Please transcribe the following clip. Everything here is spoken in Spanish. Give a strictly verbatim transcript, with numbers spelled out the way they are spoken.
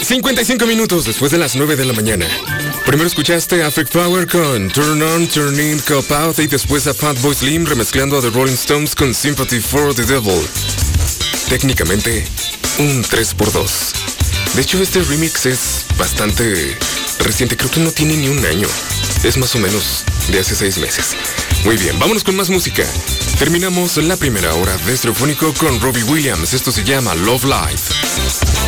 cincuenta y cinco minutos después de las nueve de la mañana. Primero escuchaste a Freak Power con Turn On, Turn In, Cop Out y después a Fatboy Slim remezclando a The Rolling Stones con Sympathy for the Devil. Técnicamente, un tres por dos. De hecho, este remix es bastante reciente, creo que no tiene ni un año. Es más o menos de hace seis meses. Muy bien, vámonos con más música. Terminamos la primera hora de Estereofónico con Robbie Williams. Esto se llama Love Life.